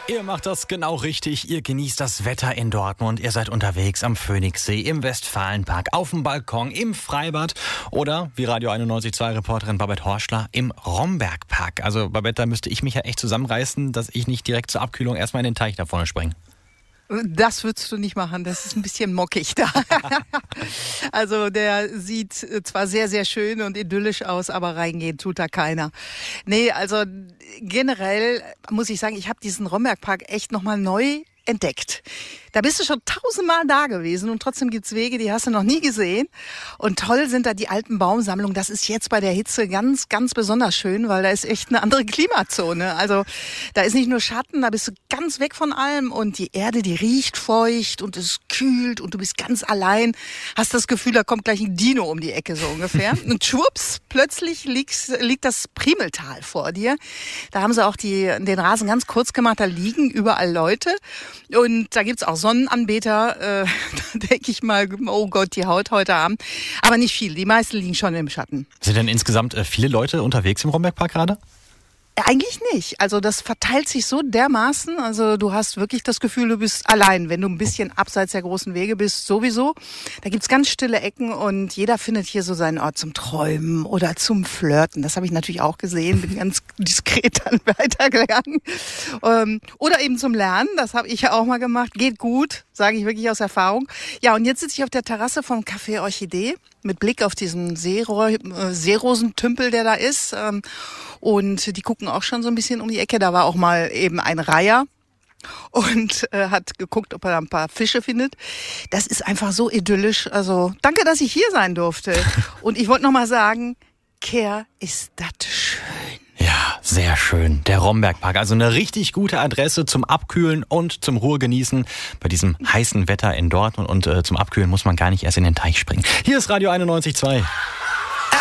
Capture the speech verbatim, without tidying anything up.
Ihr macht das genau richtig. Ihr genießt das Wetter in Dortmund. Ihr seid unterwegs am Phoenixsee, im Westfalenpark, auf dem Balkon, im Freibad oder, wie Radio einundneunzig Komma zwei Reporterin Babette Horschler, im Rombergpark. Also Babette, da müsste ich mich ja echt zusammenreißen, dass ich nicht direkt zur Abkühlung erstmal in den Teich da vorne springe. Das würdest du nicht machen, das ist ein bisschen mockig da. Also der sieht zwar sehr, sehr schön und idyllisch aus, aber reingehen tut da keiner. Nee, also generell muss ich sagen, ich habe diesen Rombergpark echt nochmal neu entdeckt. Da bist du schon tausendmal da gewesen und trotzdem gibt's Wege, die hast du noch nie gesehen. Und toll sind da die alten Baumsammlungen. Das ist jetzt bei der Hitze ganz, ganz besonders schön, weil da ist echt eine andere Klimazone. Also da ist nicht nur Schatten, da bist du ganz weg von allem und die Erde, die riecht feucht und es kühlt und du bist ganz allein. Hast das Gefühl, da kommt gleich ein Dino um die Ecke so ungefähr. Und schwupps, plötzlich liegt, liegt das Primeltal vor dir. Da haben sie auch die, den Rasen ganz kurz gemacht, da liegen überall Leute. Und da gibt's auch Sonnenanbeter, äh, da denke ich mal, oh Gott, die Haut heute Abend. Aber nicht viel, die meisten liegen schon im Schatten. Sind denn insgesamt äh, viele Leute unterwegs im Rombergpark gerade? Eigentlich nicht. Also das verteilt sich so dermaßen. Also du hast wirklich das Gefühl, du bist allein, wenn du ein bisschen abseits der großen Wege bist, sowieso. Da gibt's ganz stille Ecken und jeder findet hier so seinen Ort zum Träumen oder zum Flirten. Das habe ich natürlich auch gesehen, bin ganz diskret dann weitergegangen. Ähm, oder eben zum Lernen, das habe ich ja auch mal gemacht. Geht gut, sage ich wirklich aus Erfahrung. Ja, und jetzt sitze ich auf der Terrasse vom Café Orchidee mit Blick auf diesen Seero- äh, Seerosentümpel, der da ist. Ähm, und die gucken auch schon so ein bisschen um die Ecke. Da war auch mal eben ein Reiher und äh, hat geguckt, ob er da ein paar Fische findet. Das ist einfach so idyllisch. Also danke, dass ich hier sein durfte. Und ich wollte noch mal sagen, Kehr ist das schön. Ja, sehr schön. Der Rombergpark. Also eine richtig gute Adresse zum Abkühlen und zum Ruhe genießen bei diesem heißen Wetter in Dortmund. Und äh, zum Abkühlen muss man gar nicht erst in den Teich springen. Hier ist Radio einundneunzig Komma zwei.